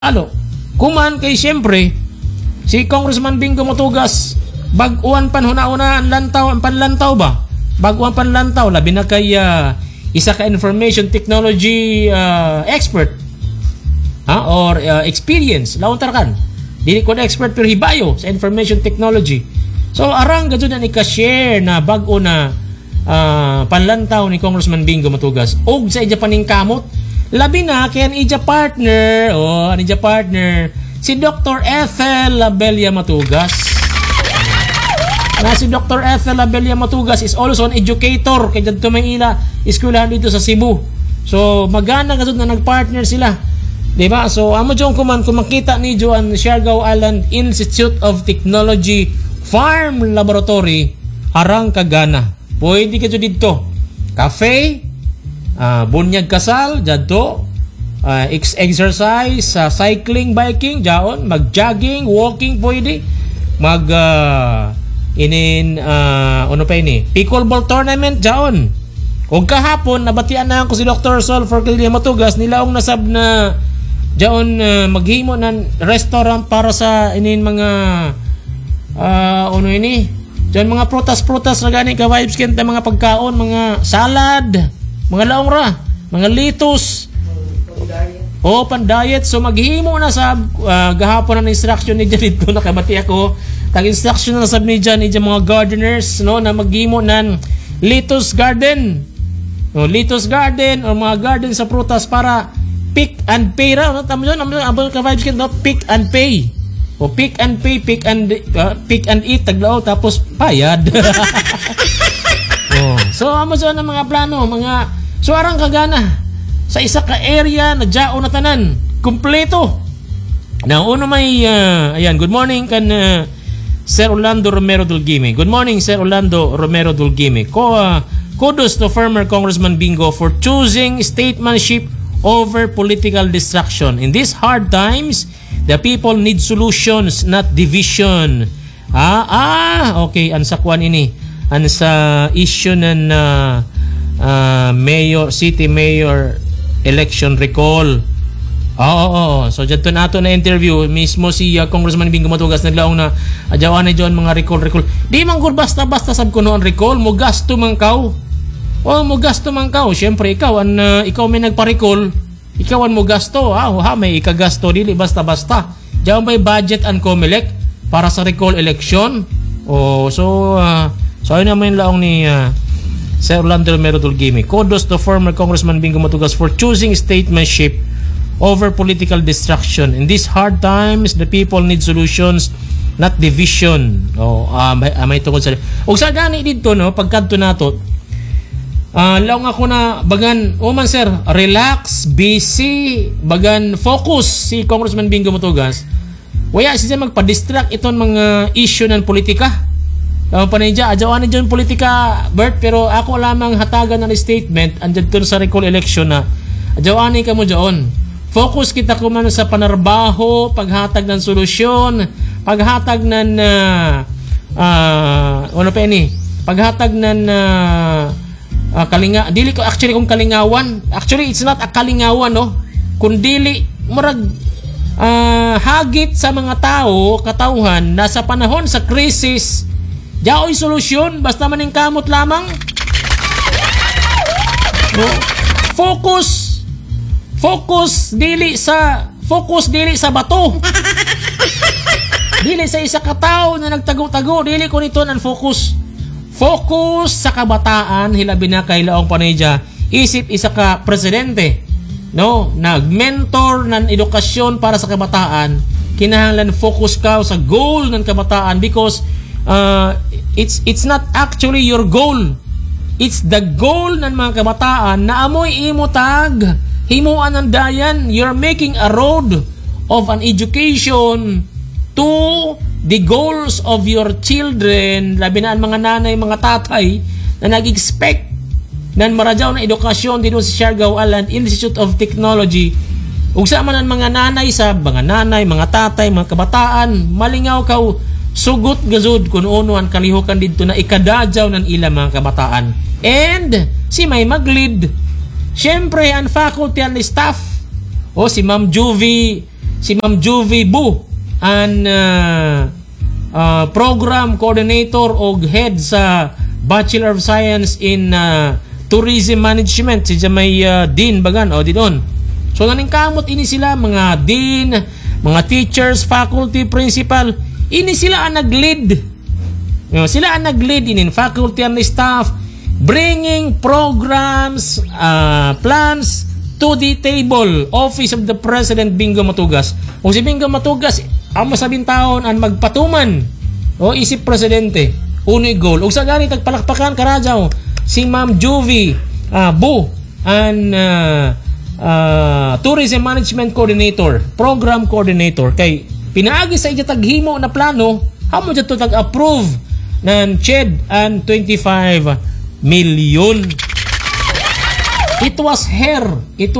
Kuman kay siyempre si Congressman Bingo Matugas baguan panhuna-una ang panlantaw ba? Baguan panlantaw labi na kay isa ka information technology expert or experience lawon tarakan. Dili ko na expert pero hibayo sa information technology. So arang gadto na ika-share na bag-o na panlantaw ni Congressman Bingo Matugas og sa ija paning kamot. Labi na kaya ija partner, si Dr. Ethel Labella Matugas. Si Dr. Ethel Labella Matugas is also an educator kaya dito may ila eskwelahan dito sa Cebu. So magana kasud na nagpartner sila. Diba? So amo jong kung makita ni Joan Siargao Island Institute of Technology Farm Laboratory arang kagana. Pwede ka dito. Cafe, bunyag kasal, dito, exercise, cycling, biking, jaon, mag-jogging, walking, pwede. Ano pa ini? Pickleball tournament, jaon. O kahapon, nabatian na ako si Dr. Sol Forquillia Matugas, nilaong nasab na jaon maghimo ng restaurant para sa mga diyan mga prutas na gani ka vibes kenta mga pagkaon, mga salad, mga laong ra, mga litos. Pan-diet. So maghimo na sa gahapon ng instruction ni dito nakabati ako. Tag-instruction na sab ni dyan mga gardeners na maghimo ng lettuce garden. Lettuce garden o mga garden sa prutas para pick and pay ra. Tama yun, abang ka vibes kenta, pick and pay. O pick and pay, pick and eat, taglao, tapos payad. So, amo sa ng mga plano, so arang kagana, sa isa ka area, na djao na tanan, kumpleto. Na uno may, good morning kan Sir Orlando Romero Dulgime. Good morning, Sir Orlando Romero Dulgime. Kudos to former Congressman Bingo for choosing statesmanship over political distraction. In these hard times, the people need solutions, not division. Okay. Ang sa kwan ini. Ang sa issue ng city mayor election recall. So, dyan nato na interview. Mismo si Congressman Bingo Matugas naglaong na adyawan na dyan mga recall. Di man gud basta-basta sab kuno ang recall. Mo gasto man kaw. Siyempre, ikaw may nagpa-recall. Ikaw ang mo gasto, may ikagasto dili basta-basta. Diyan may budget ang COMELEC para sa recall election. So ayun naman laong ni Sir Orlando Romero Dulgime. Kudos to former Congressman Bingo Matugas for choosing statesmanship over political distraction. In these hard times, the people need solutions, not division. May tungkol sa o sa gani dito pagkadto nato. Laong ako na bagan, sir, relax, busy, bagan focus si Congressman Bingo Matugas. Waya siya magpa-distract itong mga issue ng politika. Panidya, adyawan na dyan politika, Bert, pero ako lamang hatagan ng statement andyan dun sa recall election na adyawan ka mo dyan. Focus kita kuman sa panarbaho, paghatag ng solusyon, paghatag ng paghatag ng dili ko actually kung kalingawan. Actually, it's not a kalingawan, kundi murag hagit sa mga tao, katauhan, nasa panahon sa krisis, jaoy solusyon, basta maning kamot lamang. Focus dili sa bato. Dili sa isa ka tao na nagtago-tago, dili ko nito ang focus sa kabataan, hilabi na kay laong panayja, isip isa ka presidente, nag-mentor ng edukasyon para sa kabataan, kinahanglan focus ka sa goal ng kabataan because it's not actually your goal, it's the goal ng mga kabataan na amoy imutag, himuan ng dayan. You're making a road of an education to the goals of your children, labi na ang mga nanay, mga tatay na nag-expect nan maradyaw na edukasyon dito sa Siargao Island Institute of Technology. Ug sa man ang mga nanay, mga tatay, mga kabataan, malingaw kaw sugot gazud kung uno ang kalihukan dito na ikadadyaw ng ilang mga kabataan. And si may mag-lead, syempre ang faculty and staff, si Ma'am Juvie si Ma'am Juvie Bu ang program coordinator o head sa Bachelor of Science in Tourism Management. Si may dean bagan o didon. So naning kamot ini sila mga dean, mga teachers, faculty, principal. Ini sila ang nag-lead. Sila ang nag-lead in faculty and staff bringing programs, plans to the table. Office of the President Bingo Matugas. Kung si Bingo Matugas ang masabing taon ang magpatuman o isip presidente, uno'y goal. Ug sa gani tagpalakpakan karadyaw si Ma'am Juvie Bu and Tourism Management Coordinator, Program Coordinator. Kay pinaagi sa iya taghimo na plano, hamo dito tag-approve ng CHED and 25 million. It was her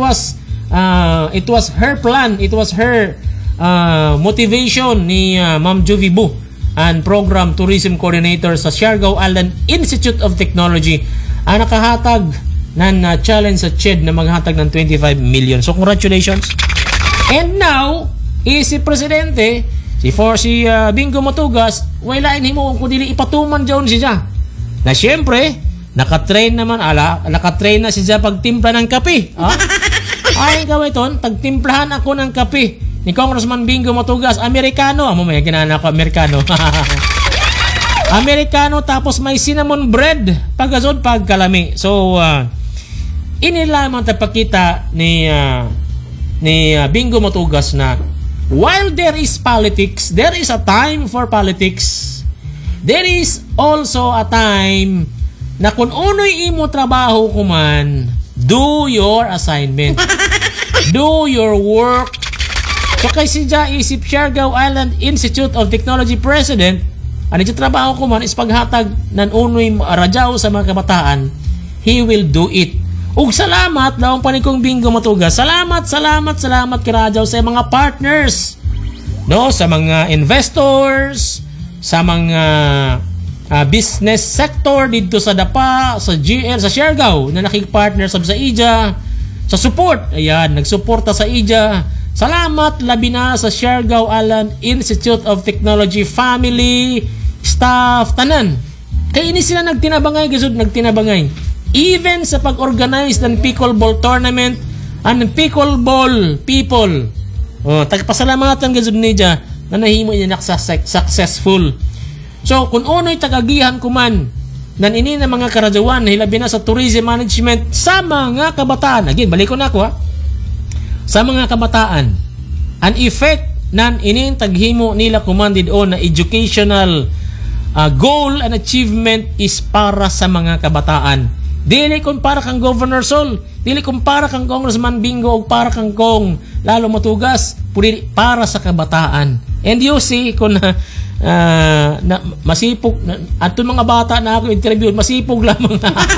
plan, it was her motivation ni Ma'am Juvie Bu and Program Tourism Coordinator sa Siargao Island Institute of Technology ang nakahatag ng challenge sa CHED na maghatag ng 25 million. So congratulations. And now, si Presidente, si Bingo Matugas, wala himo kung dili ipatuman dyan siya. Na siyempre, nakatrain na siya pagtimpla ng kape. Ay, gawin ito, pagtimplahan ako ng kape ni Congressman Bingo Matugas, Amerikano. Amo may ginana ko, Amerikano. Amerikano, tapos may cinnamon bread, pagkasod, pagkalami. So, inilamang tapakita ni Bingo Matugas na while there is politics, there is a time for politics. There is also a time na kung uno'y imo trabaho kuman, do your assignment. Do your work. So kay siya isip Siargao Island Institute of Technology President, ano yung trabaho ko man is paghatag ng unoy radyaw sa mga kabataan, he will do it. Ug salamat daw ang panikong Bingo Matugas. Salamat kay radyaw sa mga partners. No, sa mga investors, sa mga business sector dito sa DAPA, sa GL, sa Siargao na nakikpartner sa IJA, sa support. Ayan, nagsuporta sa IJA. Salamat labi na sa Siargao Island Institute of Technology family, staff, tanan. Kaya ini sila nagtinabangay, even sa pag-organize ng pickleball tournament and pickleball people. Tagpasalamatan gazud niya na nahimo niya successful. So kung uno'y tagagihan kuman nan ini na mga karadyawan hilabi na sa tourism management sa mga kabataan. Again, balik ko na ako sa mga kabataan, an effect nan inin taghimo nila commanded on na educational goal and achievement is para sa mga kabataan. Dili kung para kang Governor Sol, dili kung para kang Congressman Bingo o para kang Kong Lalo Matugas, puri para sa kabataan. And you see kung na masipog at mga bata na ako interview, masipog lamang.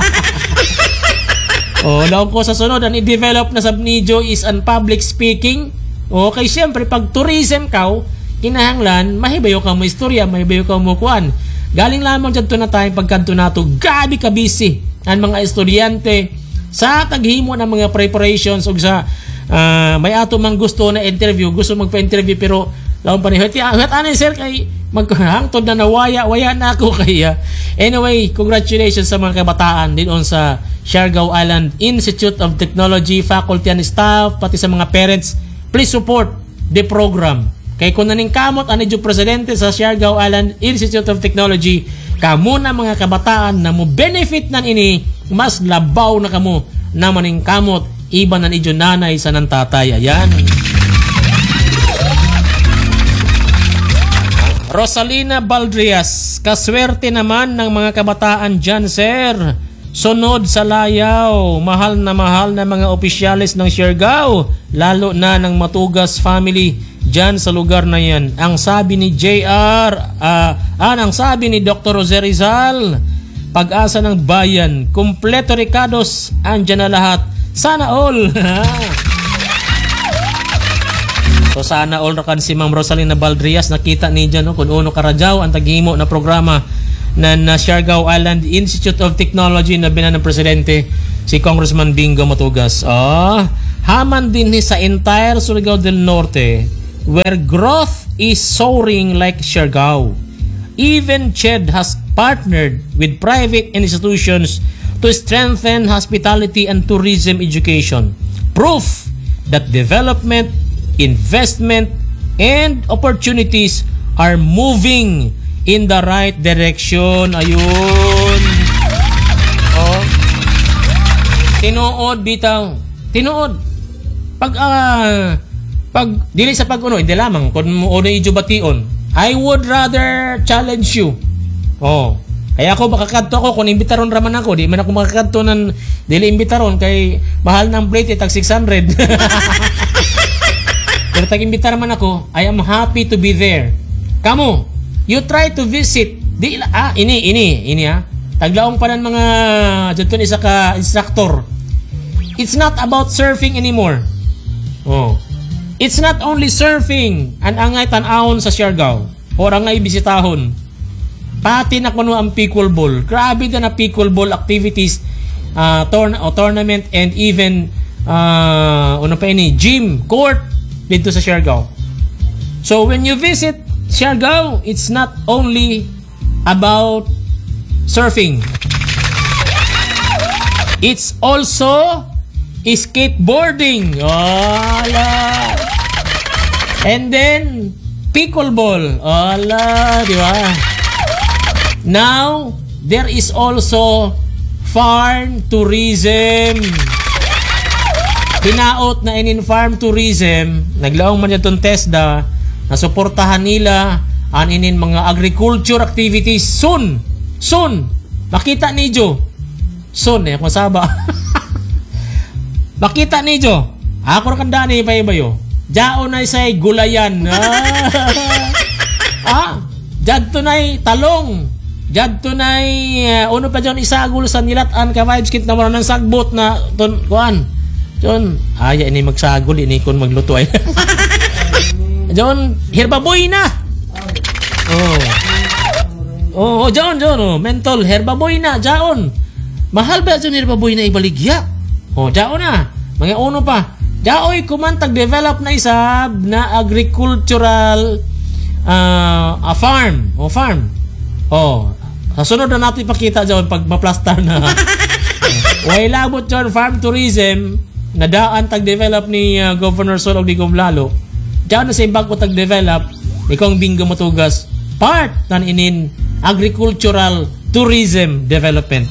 Laon ko sa sunod, ang i-develop na sa Nijo is an public speaking. Okay, siyempre, pag tourism ka, kinahanglan, mahibayo ka mo istorya, mahibayo ka mo kuan. Galing lamang dyan to na tayo, pagkanto na to, gabi ka busy ang mga estudyante sa taghimo ng mga preparations o sa may ato mang gusto na interview, gusto magpa-interview, pero laon pa ni anay sir, kay maghangtod na waya na ako kaya. Anyway, congratulations sa mga kabataan din on sa Siargao Island Institute of Technology, faculty and staff, pati sa mga parents. Please support the program. Kay kung naning kamot ani yung presidente sa Siargao Island Institute of Technology, kamo na mga kabataan na mo benefit nan ini, mas labaw na kamo na maning kamot iba nan idyo nanay sa nan tatay. Ayan. Rosalina Baldrias, kaswerte naman ng mga kabataan dyan, sir. Sunod sa layaw, mahal na mga opisyalis ng Siargao, lalo na ng Matugas family dyan sa lugar na yan. Ang sabi ni JR, ang sabi ni Dr. Jose Rizal, pag-asa ng bayan, kumpleto Ricados, andyan na lahat. Sana all. So sana all na kan si Ma'am Rosalina Baldrias, nakita niya no, kung uno karadyaw ang taghimo na programa na Siargao Island Institute of Technology na binan ng presidente si Congressman Bingo Matugas. Haman din sa entire Surigao del Norte, where growth is soaring like Siargao. Even CHED has partnered with private institutions to strengthen hospitality and tourism education. Proof that development, investment, and opportunities are moving in the right direction. Ayun. Oh. Tinuod bitaw. Tinuod. Pag dili sa pag-uno, hindi lamang kung mo uno ijubation. I would rather challenge you. Oh. Kaya ako makakadto ako kung imbitaron raman ako, di man ako makakadto ng dili imbitaron kay mahal ng plate tag 600. Pero tag imbitar man ako, I am happy to be there. Kamo, you try to visit. Di ini ha. Taglaong pa ng mga dito isa ka instructor. It's not about surfing anymore. Oh. It's not only surfing ang angay tan-awon sa Siargao o angay bisitahon. Pati na kuno ang pickleball. Grabe na pickleball activities, tournament and even gym court dito sa Siargao. So when you visit Siargao, it's not only about surfing. It's also skateboarding. And then pickleball. Di ba? Now, there is also farm tourism. Hinaot na in farm tourism, naglaong man itong TESDA, na suportahan nila ang inin mga agriculture activities soon. Makita ni Jo. Soon, kung saba. Makita ni Jo. Ako rakanda ni iba-ibayo. Jao na isa'y gulayan. Jadto na'y talong. Jadto na'y uno pa dyan isagul sa nilatan ka vibes kit na ng sagbot na kuan. John, ini magsagol ini kun magluto ay. John, herbaboy na. John, mental herbaboy na, John. Mahal ba John herbaboy na ibaligya? John na. Mga uno pa. Jaoy kumantag develop na isab na agricultural farm. Sa sunod na natin ipakita dyan pag maplastar na. Way labot dyan farm tourism na daan tag-develop ni Governor Solog di Gomlalo. Diyan na sa ibang ko tag-develop ikong Bingo Matugas part ng inin agricultural tourism development.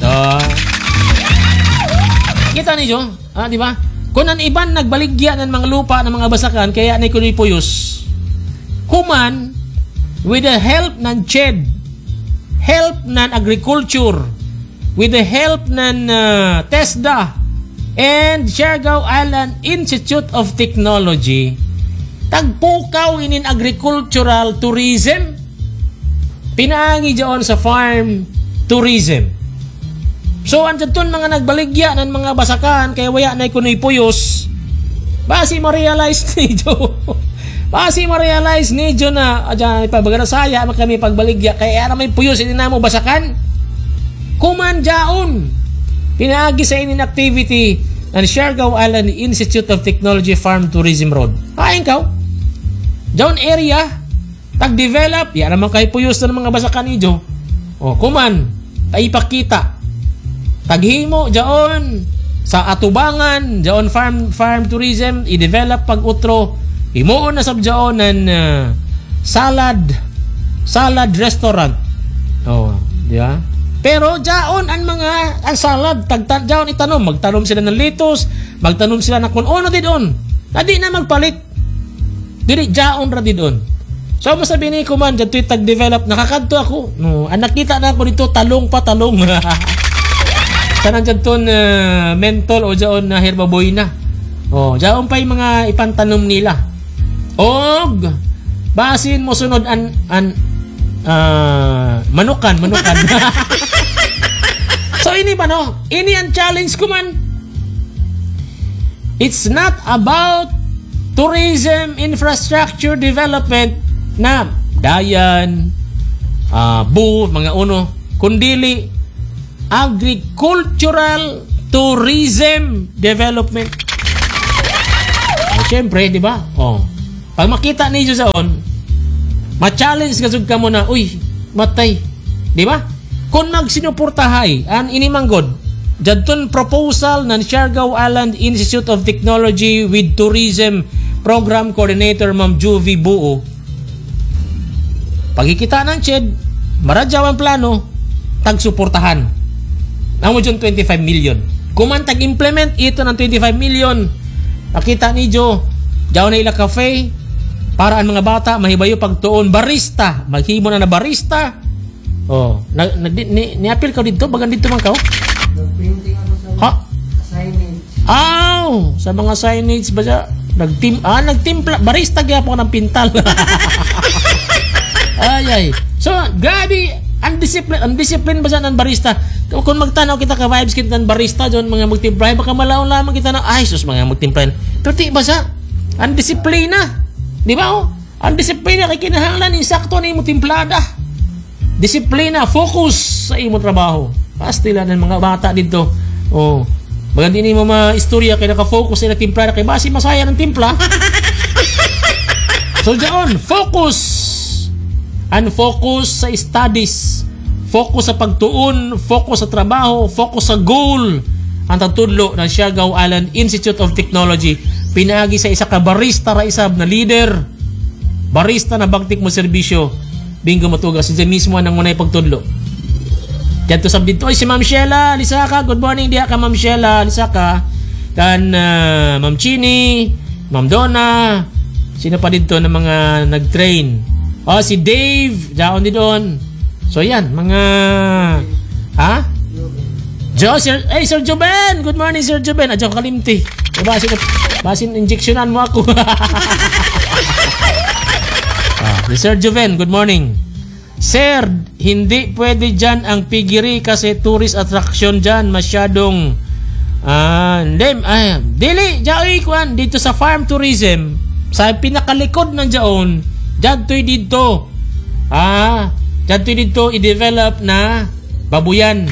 Kita niyo, di ba? Kung ang iban nagbaligya ng mga lupa ng mga basakan kaya na kunoy puyos. Kuman with the help ng CHED, help ng agriculture, with the help ng TESDA and Siargao Island Institute of Technology, tagpukaw inin agricultural tourism, pinaangi dyan sa farm tourism. So, andyan mga nagbaligya ng mga basakan kaya waya na kunoy puyos. Basi ma-realize ni Jo. Basi ma-realize ni Jo na adyan ipabagara saya kami pagbaligya kaya na may puyos hindi na mo basakan. Kumanjaon. Pinaagi sa inin activity ng Siargao Island Institute of Technology Farm Tourism Road. Kain ka. Down area tag-develop. Yan naman kay puyos na ng mga basakan ni Jo. Kuman. Taipakita. Taghimo diyon sa atubangan, diyon farm tourism i-develop pag-utro. Himuon na sab diyon ng salad restaurant. Di ba? Pero diyon ang mga salad diyon itanom, magtanom sila ng lettuce, magtanom sila ng kuno didon. Adi na magpalit. Dili diyon ra didon. So masabi ni kuman diyon tag-develop nakakadto ako. Ang nakita na ako dito talong. Sanang dyan to mentol o dyan na herbaboy na. Dyan pa yung mga ipantanom nila. Basin mo sunod manukan. So ini pa no? Ini ang challenge ko man. It's not about tourism infrastructure development na dayan, mga uno, kundili agricultural tourism development. Siyempre, di ba? Pag makita ninyo saon, ma-challenge kasud ka mo na, uy, matay. Di ba? Kung magsinuportahay, an inimanggod, jadton proposal ng Siargao Island Institute of Technology with Tourism Program Coordinator Ma'am Juvie Buo. Pagkikita ng CHED, maradyaw ang plano, tagsuportahan. Ang mo 25 million. Kung man tag-implement ito ng 25 million, nakita ni Joe, jaw na ila cafe, para ang mga bata mahibayo pagtuon barista, maghimo na barista. Oh, ni-appeal ka dito, bagan dito man ka. Nag-printing ako sa signage. Sa mga signage ba siya? Nagtimpla, barista gyapon ng pintal. Ay. So, grabe, undiscipline ba siya ng barista? Kung magtanaw kita ka vibes kita ng barista doon, mga magtimplahin, baka malaon lamang kita na, ay, sus, mga magtimplahin. Pero di ba siya? Undisciplina. Di ba, oh? Undisciplina, kay kinahanglan, insakto na imo timplada. Disiplina, focus sa imo trabaho. Pastila ng mga bata dito. Oh, baga din mo ma-istorya kay naka-focus sa timplada, kay basi masaya ng timpla. So, diyan, focus. Unfocus sa studies, focus sa pagtuon, focus sa trabaho, focus sa goal. Ang tatudlo ng Siargao Island Institute of Technology, pinaagi sa isa ka barista ra isab na leader, barista na bagtik mo serbisyo, bingo matugas siya mismo nang unay pagtudlo. Dito sab dito ay si Ma'am Sheila Lisaka. Good morning diha ka Ma'am Sheila Lisaka. Dan Ma'am Chini, Ma'am Donna, sino pa dito na mga nag-train? Si Dave, daon din doon. So yan, mga Sir Joben. Good morning Sir Joben. Adyo kalimti. Basin injectionan mo ako. Sir Joben, good morning. Sir, hindi pwede dyan ang pigiri kasi tourist attraction dyan. Masyadong dili, jaoy kwan dito sa farm tourism. Sa pinakalikod ng jaon, dato'y dito. Dato'y dito i-develop na babuyan.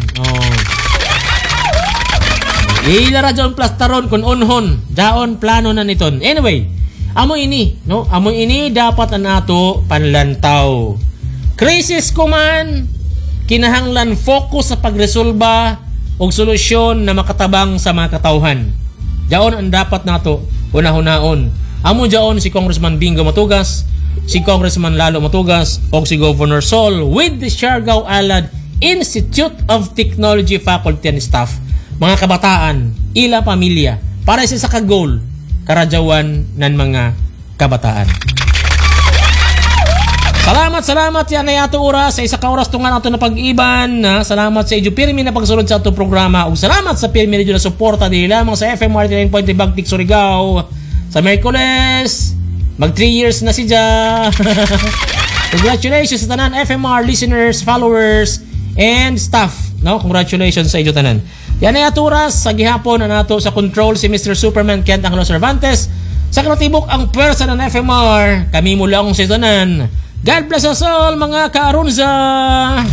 Ilara dyan plastaron kung unhon. Daon plano na niton. Anyway, amo ini dapat na nato panlantaw. Crisis kuman, kinahanglan focus sa pagresolba og solusyon na makatabang sa mga katawhan. Daon ang dapat nato una-hunaon. Amo daon si Congressman Bingo Matugas, si Congressman Lalo Matugas, o si Governor Sol with the Siargao Island Institute of Technology faculty and staff. Mga kabataan, ila pamilya, para sa ka-goal, karadyawan ng mga kabataan. Salamat yan na yato oras sa isa ka oras tungan ato na pag-iban. Salamat sa inyo pirmi na pagsunod sa atong programa, ug salamat sa pirmi ninyo na suporta di lamang sa FMR 9.3 Bagtik Surigao. Sa Merkules, mag 3 years na siya. Congratulations sa tanan FMR listeners, followers, and staff. Congratulations sa inyo tanan. Yan ay aturas sa gihapon na nato sa control si Mr. Superman Kent Angelo Cervantes. Sa kanatibok ang pwersa ng FMR. Kami mula akong sa tanan. God bless us all mga kaarunza.